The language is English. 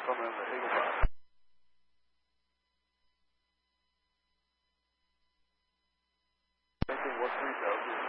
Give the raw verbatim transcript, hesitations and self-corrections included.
coming in the Eagle five. Making what three thousand.